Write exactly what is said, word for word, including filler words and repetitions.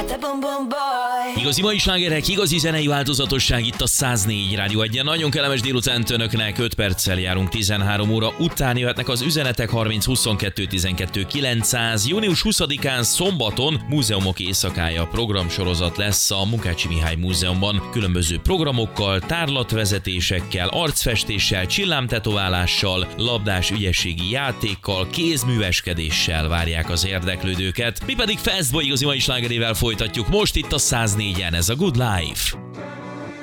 Igazi mai slágerek, igazi zenei változatosság itt a száz négy Rádió egyen. Nagyon kellemes délutánt önöknek, öt perccel járunk tizenhárom óra után, jöhetnek az üzenetek harminc huszonkettő tizenkettő kilencszáz. június huszadikán szombaton Múzeumok éjszakája programsorozat lesz a Munkácsi Mihály Múzeumban. Különböző programokkal, tárlatvezetésekkel, arcfestéssel, csillámtetoválással, labdás ügyességi játékkal, kézműveskedéssel várják az érdeklődőket. Mi pedig Fastboy igazi mai slágerével folytatjuk most itt a száz négyen, ez a Good Life.